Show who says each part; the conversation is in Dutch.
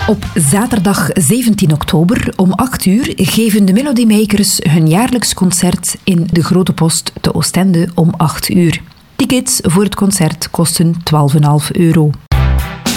Speaker 1: Op zaterdag 17 oktober om 8 uur geven de Melody Makers hun jaarlijks concert in de Grote Post te Oostende om 8 uur. Tickets voor het concert kosten €12,5.